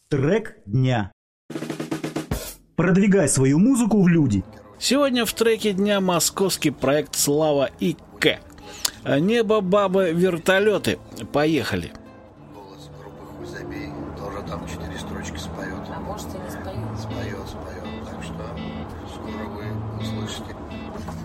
Трек дня. Продвигай свою музыку в люди. Сегодня в треке дня московский проект «Слава и К». Небо, бабы, вертолеты. Поехали. Голос группы «Хуй забей» тоже там 4 строчки споет. А может, и не спою. Споет. Так что скоро вы услышите.